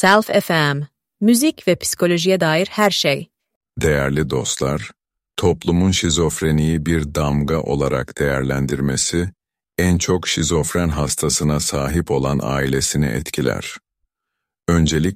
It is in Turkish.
Self FM, müzik ve psikolojiye dair her şey. Değerli dostlar, toplumun şizofreniyi bir damga olarak değerlendirmesi, en çok şizofren hastasına sahip olan ailesini etkiler. Öncelikle